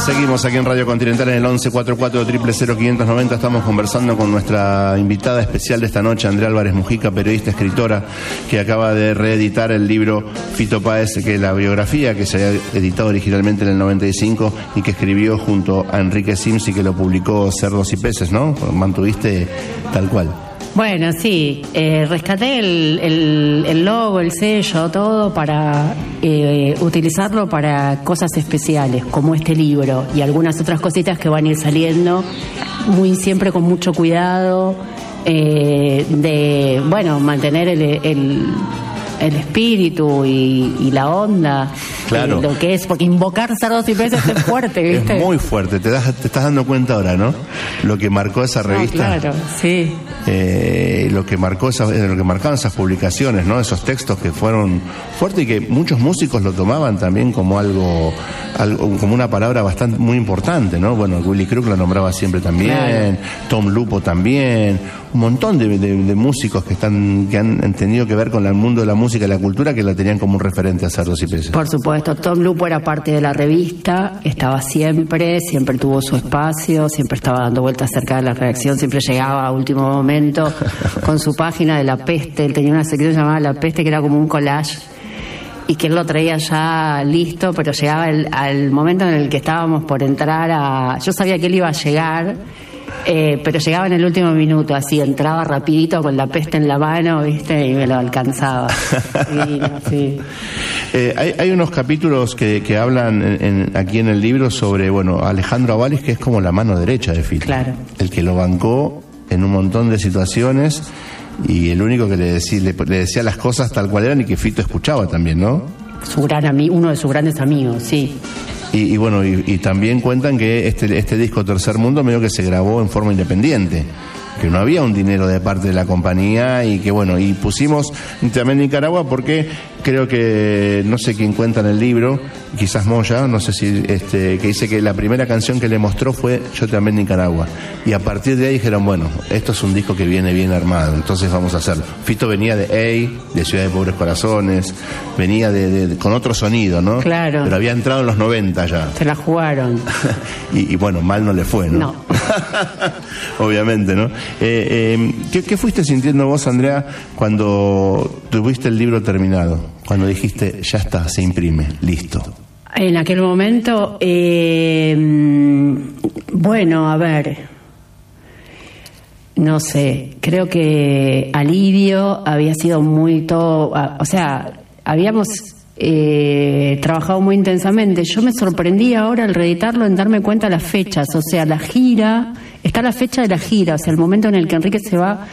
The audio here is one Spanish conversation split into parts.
Seguimos aquí en Radio Continental en el 1144-000-590. Estamos conversando con nuestra invitada especial de esta noche, Andrea Álvarez Mujica, periodista, escritora, que acaba de reeditar el libro Fito Páez, que es la biografía que se había editado originalmente en el 95 y que escribió junto a Enrique Sims y que lo publicó Cerdos y Peces, ¿no? Mantuviste tal cual. Bueno, sí, rescaté el logo, el sello, todo para utilizarlo para cosas especiales, como este libro y algunas otras cositas que van a ir saliendo, siempre con mucho cuidado, de, bueno, mantener el espíritu y la onda, claro, lo que es, porque invocar Cerdos y Peces es fuerte, ¿viste? Es muy fuerte, te estás dando cuenta ahora, ¿no? Lo que marcó esa revista. No, claro, sí. Lo que marcaban esas publicaciones, ¿no? Esos textos que fueron fuertes y que muchos músicos lo tomaban también como algo como una palabra bastante muy importante, ¿no? Bueno, Willy Crook la nombraba siempre también, claro. Tom Lupo también, un montón de músicos que han tenido que ver con el mundo de la música y la cultura, que la tenían como un referente a Cerdos y Peces. Por supuesto, Tom Lupo era parte de la revista, estaba siempre tuvo su espacio, siempre estaba dando vueltas cerca de la redacción, siempre llegaba a último momento con su página de La Peste. Él tenía una sección llamada La Peste, que era como un collage, y que él lo traía ya listo, pero llegaba al momento en el que estábamos por entrar yo sabía que él iba a llegar, pero llegaba en el último minuto, así, entraba rapidito con La Peste en la mano, ¿viste? Y me lo alcanzaba. Sí. Hay unos capítulos que hablan aquí en el libro sobre, bueno, Alejandro Avalis, que es como la mano derecha de Fito. Claro. El que lo bancó en un montón de situaciones y el único que le decía las cosas tal cual eran y que Fito escuchaba también, ¿no? Uno de sus grandes amigos, sí. Y bueno, y también cuentan que este disco Tercer Mundo medio que se grabó en forma independiente, que no había un dinero de parte de la compañía y que bueno, y pusimos también Nicaragua porque creo que, no sé quién cuenta en el libro, quizás Moya, no sé si, que dice que la primera canción que le mostró fue Yo también Nicaragua, y a partir de ahí dijeron, bueno, esto es un disco que viene bien armado, entonces vamos a hacerlo. Fito venía de de Ciudad de Pobres Corazones, venía con otro sonido, ¿no? Claro. Pero había entrado en los 90 ya. Se la jugaron. y bueno, mal no le fue, ¿no? No. Obviamente, ¿no? ¿Qué fuiste sintiendo vos, Andrea, cuando tuviste el libro terminado? Cuando dijiste, ya está, se imprime, listo. En aquel momento, bueno, a ver, no sé, creo que alivio había sido o sea, habíamos trabajado muy intensamente. Yo me sorprendí ahora al reeditarlo en darme cuenta de las fechas, o sea, la gira, está la fecha de la gira, o sea, el momento en el que Enrique se va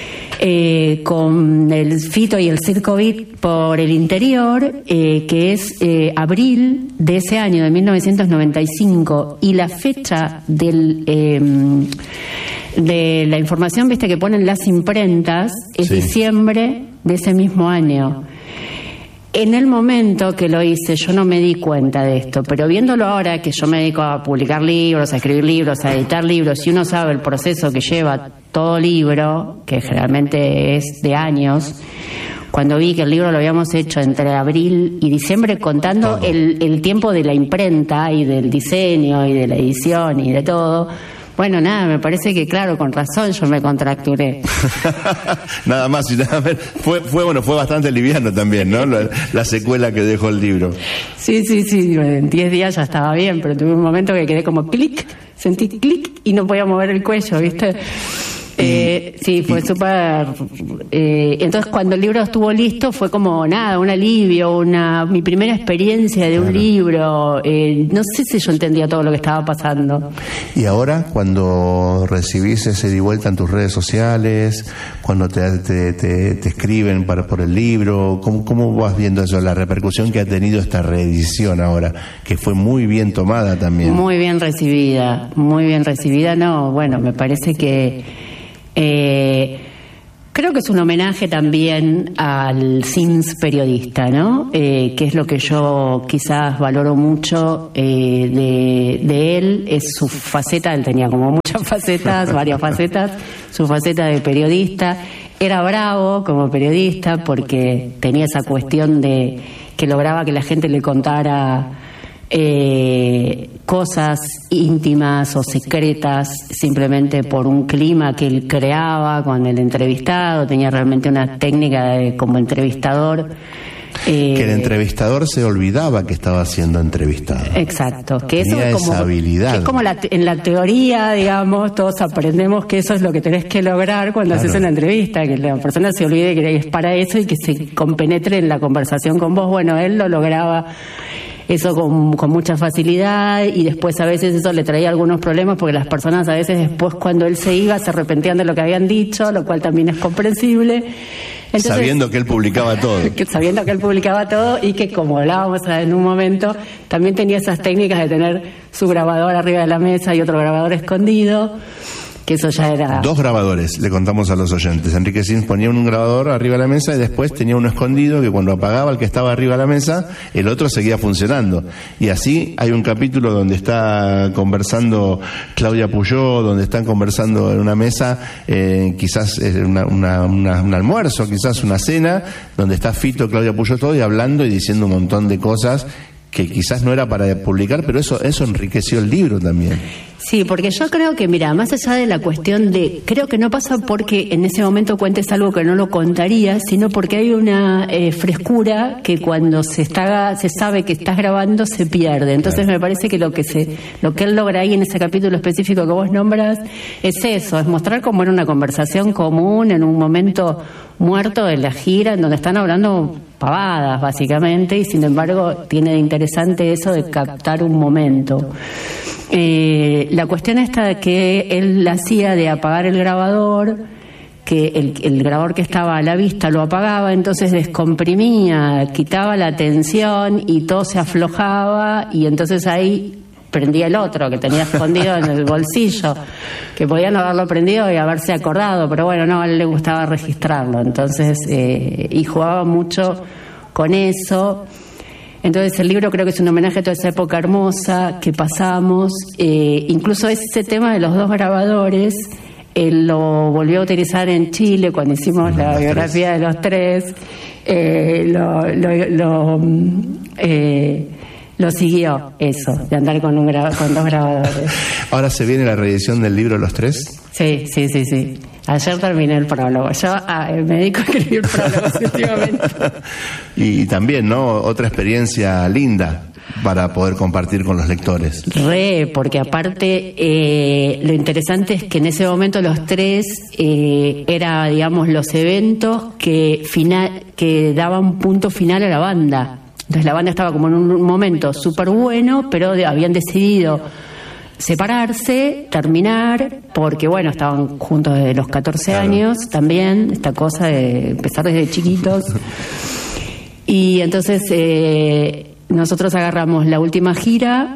con el Fito y el Circo Beat por el interior, que es abril de ese año, de 1995, y la fecha de la información, viste, que ponen las imprentas, es sí, diciembre de ese mismo año. En el momento que lo hice, yo no me di cuenta de esto, pero viéndolo ahora, que yo me dedico a publicar libros, a escribir libros, a editar libros, y uno sabe el proceso que lleva todo libro, que generalmente es de años, cuando vi que el libro lo habíamos hecho entre abril y diciembre, contando el tiempo de la imprenta y del diseño y de la edición y de todo. Bueno, nada, me parece que, claro, con razón yo me contracturé. Nada más y nada menos. Fue bastante liviano también, ¿no? La secuela que dejó el libro. Sí, en 10 días ya estaba bien, pero tuve un momento que quedé como clic, sentí clic y no podía mover el cuello, ¿viste? Sí, fue súper... entonces, cuando el libro estuvo listo, fue como, nada, un alivio, mi primera experiencia de un libro. No sé si yo entendía todo lo que estaba pasando. Y ahora, cuando recibís ese de vuelta en tus redes sociales, cuando te escriben por el libro, ¿cómo vas viendo eso, la repercusión que ha tenido esta reedición ahora, que fue muy bien tomada también? Muy bien recibida, no, bueno, me parece que... creo que es un homenaje también al Sims periodista, ¿no? Que es lo que yo quizás valoro mucho de él, es su faceta. Él tenía como muchas facetas, varias facetas, su faceta de periodista. Era bravo como periodista porque tenía esa cuestión de que lograba que la gente le contara cosas íntimas o secretas simplemente por un clima que él creaba con el entrevistado. Tenía realmente una técnica como entrevistador. Que el entrevistador se olvidaba que estaba siendo entrevistado. Exacto. Que tenía eso como, esa habilidad. Es como en la teoría, digamos, todos aprendemos que eso es lo que tenés que lograr cuando haces una entrevista, que la persona se olvide que es para eso y que se compenetre en la conversación con vos. Bueno, él lo lograba eso con mucha facilidad, y después a veces eso le traía algunos problemas porque las personas a veces después cuando él se iba se arrepentían de lo que habían dicho, lo cual también es comprensible. Entonces, sabiendo que él publicaba todo. Sabiendo que él publicaba todo y que, como hablábamos en un momento, también tenía esas técnicas de tener su grabador arriba de la mesa y otro grabador escondido, que eso ya era... 2 grabadores, le contamos a los oyentes. Enrique Sims ponía un grabador arriba de la mesa y después tenía uno escondido que cuando apagaba el que estaba arriba de la mesa, el otro seguía funcionando. Y así hay un capítulo donde está conversando Claudia Puyó, donde están conversando en una mesa, quizás un almuerzo, quizás una cena, donde está Fito, Claudia Puyó, todo, y hablando y diciendo un montón de cosas que quizás no era para publicar, pero eso enriqueció el libro también. Sí, porque yo creo que, mira, más allá de la cuestión de... Creo que no pasa porque en ese momento cuentes algo que no lo contaría, sino porque hay una frescura que cuando se sabe que estás grabando se pierde. Entonces me parece que lo que él logra ahí en ese capítulo específico que vos nombras es eso, es mostrar cómo era una conversación común en un momento muerto de la gira, en donde están hablando pavadas, básicamente, y sin embargo tiene de interesante eso de captar un momento. La cuestión esta de que él hacía de apagar el grabador, que el grabador que estaba a la vista lo apagaba, entonces descomprimía, quitaba la tensión y todo se aflojaba, y entonces ahí prendía el otro que tenía escondido en el bolsillo, que podía no haberlo prendido y haberse acordado, pero bueno, no, a él le gustaba registrarlo, entonces y jugaba mucho con eso. Entonces el libro creo que es un homenaje a toda esa época hermosa que pasamos, incluso ese tema de los 2 grabadores, él lo volvió a utilizar en Chile cuando hicimos la biografía de los 3, lo siguió eso, de andar con 2 grabadores. ¿Ahora se viene la reedición del libro Los 3? Sí. Ayer terminé el prólogo. Yo me dedico a escribir prólogos últimamente. Y también, ¿no? Otra experiencia linda para poder compartir con los lectores. Porque aparte lo interesante es que en ese momento Los 3 era, digamos, los eventos que daban punto final a la banda. Entonces la banda estaba como en un momento súper bueno, pero habían decidido separarse, terminar, porque bueno, estaban juntos desde los 14 años también, esta cosa de empezar desde chiquitos. Y entonces nosotros agarramos la última gira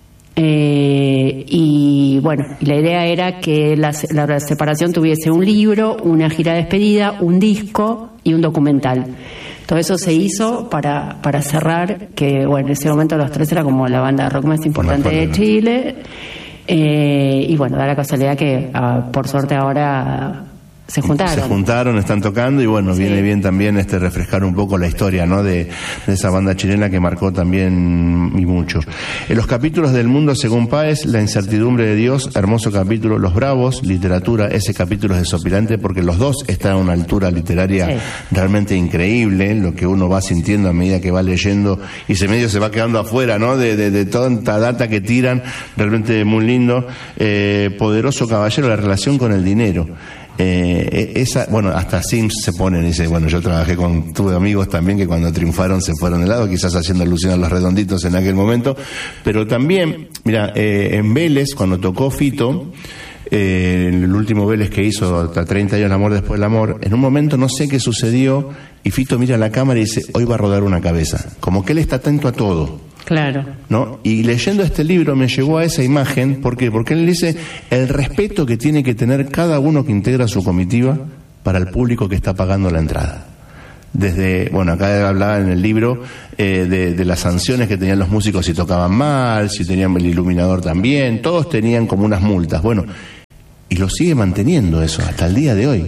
y bueno, la idea era que la separación tuviese un libro, una gira de despedida, un disco y un documental. Todo eso se hizo para cerrar, que bueno, en ese momento Los 3 era como la banda de rock más importante de Chile. Y bueno, da la casualidad que por suerte ahora se juntaron, están tocando, y bueno, viene bien también refrescar un poco la historia, ¿no? de esa banda chilena que marcó también y mucho. En los capítulos del Mundo según Páez, La incertidumbre de Dios, hermoso capítulo. Los Bravos, literatura, ese capítulo es desopilante porque los 2 están a una altura literaria realmente increíble, lo que uno va sintiendo a medida que va leyendo y medio se va quedando afuera, ¿no? de tanta data que tiran, realmente muy lindo. Poderoso caballero, la relación con el dinero. Bueno, hasta Sims se pone y dice, bueno, yo tuve amigos también que cuando triunfaron se fueron de lado, quizás haciendo alusión a Los Redonditos en aquel momento, pero también, mira, en Vélez, cuando tocó Fito, el último Vélez que hizo, hasta 30 años, El amor después del amor, en un momento no sé qué sucedió, y Fito mira a la cámara y dice, hoy va a rodar una cabeza, como que él está atento a todo. Claro. ¿No? Y leyendo este libro me llegó a esa imagen. ¿Por qué? Porque él dice el respeto que tiene que tener cada uno que integra su comitiva para el público que está pagando la entrada. Desde, bueno, acá hablaba en el libro de las sanciones que tenían los músicos si tocaban mal, si tenían el iluminador también, todos tenían como unas multas. Bueno, y lo sigue manteniendo eso hasta el día de hoy.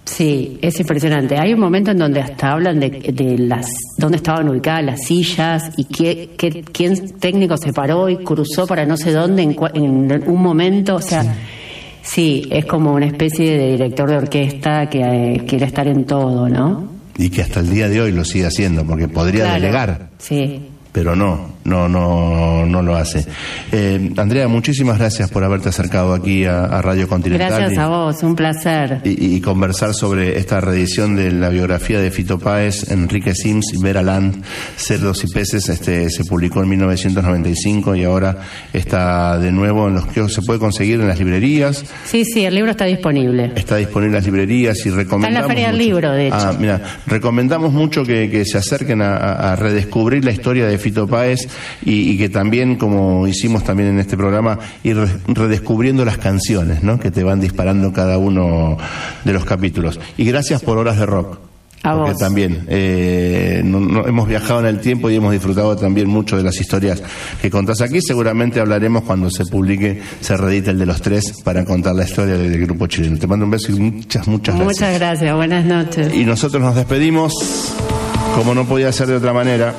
Sí, es impresionante. Hay un momento en donde hasta hablan de las dónde estaban ubicadas las sillas y quién técnico se paró y cruzó para no sé dónde en un momento. O sea, sí, es como una especie de director de orquesta que quiere estar en todo, ¿no? Y que hasta el día de hoy lo sigue haciendo, porque podría delegar. Sí. Pero no lo hace. Andrea, muchísimas gracias por haberte acercado aquí a Radio Continental. Gracias a vos, un placer. Y conversar sobre esta reedición de la biografía de Fito Páez, Enrique Sims y Vera Land, Cerdos y Peces. Se publicó en 1995 y ahora está de nuevo en los kioscos. Se puede conseguir en las librerías. Sí, el libro está disponible. Está disponible en las librerías y recomendamos. Está en la Feria del Libro, de hecho. Mira, recomendamos mucho que se acerquen a redescubrir la historia de Fito Páez y que también, como hicimos también en este programa, ir redescubriendo las canciones, ¿no?, que te van disparando cada uno de los capítulos. Y gracias por Horas de Rock. Porque también hemos viajado en el tiempo y hemos disfrutado también mucho de las historias que contás aquí. Seguramente hablaremos cuando se publique, se reedite el de los tres, para contar la historia del grupo chileno. Te mando un beso y muchas gracias. Muchas gracias, buenas noches. Y nosotros nos despedimos, como no podía ser de otra manera.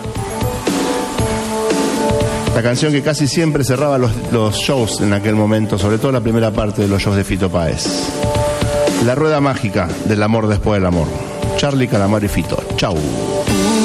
La canción que casi siempre cerraba los shows en aquel momento, sobre todo la primera parte de los shows de Fito Páez. La rueda mágica del amor después del amor. Charly, Calamaro y Fito. Chau.